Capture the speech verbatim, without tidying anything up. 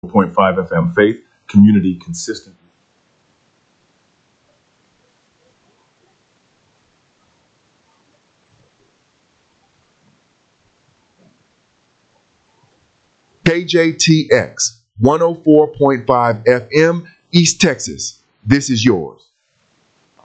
point five F M Faith, community consistent. K J T X one oh four point five F M, East Texas. This is yours.